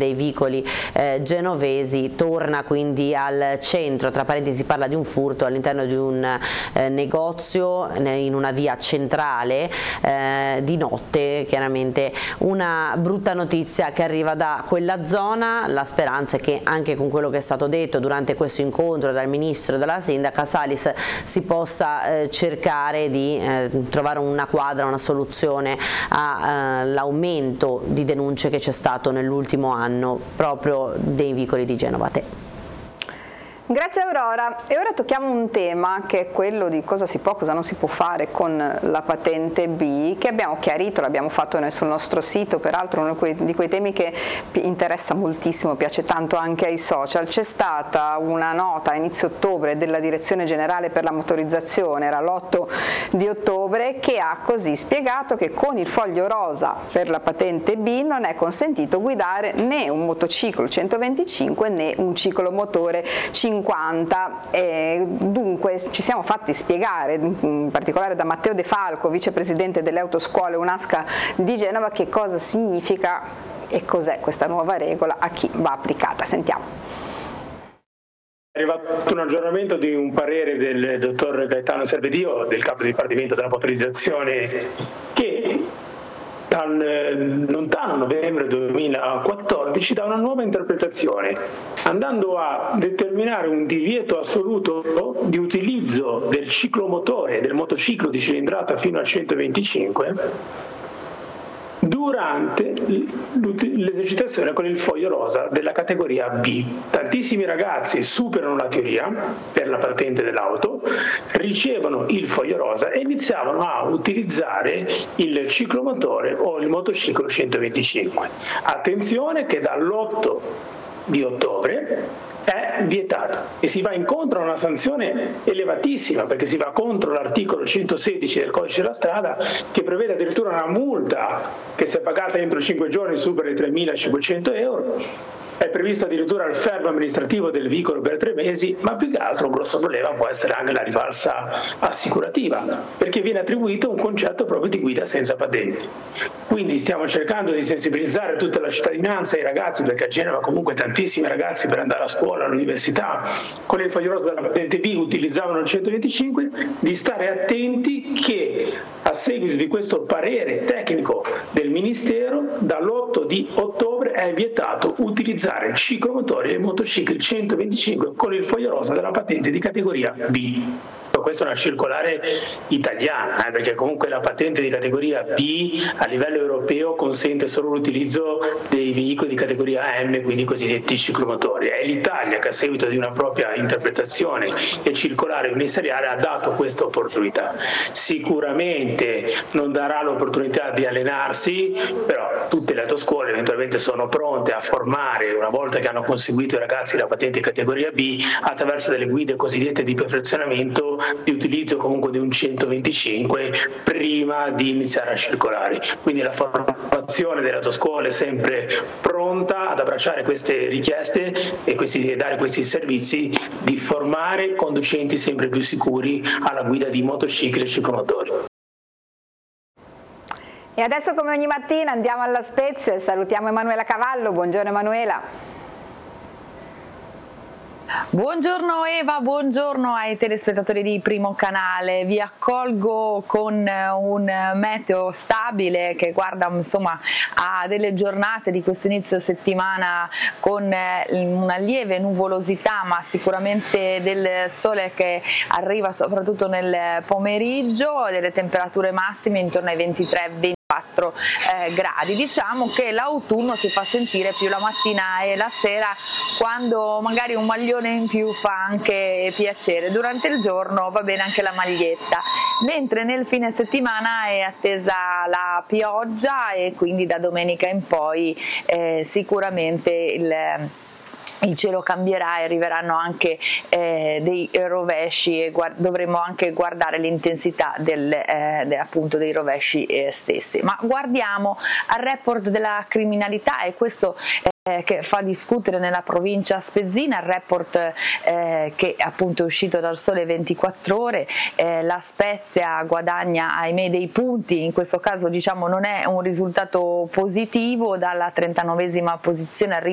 dei vicoli genovesi torna quindi al centro. Tra parentesi si parla di un furto all'interno di un negozio in una via centrale di notte. Chiaramente una brutta notizia che arriva da quella zona. La speranza è che anche con quello che è stato detto durante questo incontro dal ministro e dalla sindaca Salis si possa cercare di trovare una quadra, una soluzione all'aumento di denunce che c'è stato nell'ultimo anno proprio dei vicoli di Genova. Grazie Aurora, e ora tocchiamo un tema che è quello di cosa si può, cosa non si può fare con la patente B, che abbiamo chiarito, l'abbiamo fatto noi sul nostro sito, peraltro uno di quei temi che interessa moltissimo, piace tanto anche ai social. C'è stata una nota a inizio ottobre della Direzione Generale per la Motorizzazione, era l'8 di ottobre, che ha così spiegato che con il foglio rosa per la patente B non è consentito guidare né un motociclo 125 né un ciclomotore 50. Dunque ci siamo fatti spiegare, in particolare da Matteo De Falco, vicepresidente delle autoscuole UNASCA di Genova, che cosa significa e cos'è questa nuova regola, a chi va applicata. Sentiamo. È arrivato un aggiornamento di un parere del dottor Gaetano Servedio, del capo dipartimento della motorizzazione, che dal lontano novembre 2014 dà una nuova interpretazione, andando a determinare un divieto assoluto di utilizzo del ciclomotore, del motociclo di cilindrata fino a 125 durante l'esercitazione con il foglio rosa della categoria B. Tantissimi ragazzi superano la teoria per la patente dell'auto, ricevono il foglio rosa e iniziavano a utilizzare il ciclomotore o il motociclo 125. Attenzione che dall'8 di ottobre è vietato e si va incontro a una sanzione elevatissima, perché si va contro l'articolo 116 del codice della strada, che prevede addirittura una multa che, se pagata entro 5 giorni, supera i 3.500 euro. È previsto addirittura il fermo amministrativo del veicolo per 3 mesi, ma più che altro un grosso problema può essere anche la rivalsa assicurativa, perché viene attribuito un concetto proprio di guida senza patente. Quindi stiamo cercando di sensibilizzare tutta la cittadinanza e i ragazzi, perché a Genova comunque tantissimi ragazzi per andare a scuola, all'università, con il foglio rosa della patente B utilizzavano il 125, di stare attenti che a seguito di questo parere tecnico del Ministero, dall'8 di ottobre è vietato utilizzare ciclomotori e motocicli 125 con il foglio rosa della patente di categoria B. Questa è una circolare italiana, perché comunque la patente di categoria B a livello europeo consente solo l'utilizzo dei veicoli di categoria M, quindi i cosiddetti ciclomotori. È l'Italia che, a seguito di una propria interpretazione e circolare ministeriale, ha dato questa opportunità. Sicuramente non darà l'opportunità di allenarsi, però tutte le autoscuole eventualmente sono pronte a formare, una volta che hanno conseguito i ragazzi la patente di categoria B, attraverso delle guide cosiddette di perfezionamento, di utilizzo comunque di un 125 prima di iniziare a circolare. Quindi la formazione delle autoscuole è sempre pronta ad abbracciare queste richieste e dare questi servizi di formare conducenti sempre più sicuri alla guida di motocicli e ciclomotori. E adesso, come ogni mattina, andiamo alla Spezia e salutiamo Emanuela Cavallo. Buongiorno Emanuela. Buongiorno Eva, buongiorno ai telespettatori di Primo Canale. Vi accolgo con un meteo stabile che guarda insomma a delle giornate di questo inizio settimana con una lieve nuvolosità, ma sicuramente del sole che arriva soprattutto nel pomeriggio, delle temperature massime intorno ai 23-24 gradi. Diciamo che l'autunno si fa sentire più la mattina e la sera, quando magari un maglione in più fa anche piacere. Durante il giorno va bene anche la maglietta, mentre nel fine settimana è attesa la pioggia e quindi da domenica in poi sicuramente il cielo cambierà e arriveranno anche dei rovesci e dovremo anche guardare l'intensità appunto dei rovesci stessi. Ma guardiamo al report della criminalità, e questo che fa discutere nella provincia spezzina, il report che appunto è uscito dal Sole 24 Ore. La Spezia guadagna ahimè dei punti, in questo caso diciamo non è un risultato positivo, dalla 39esima posizione arriva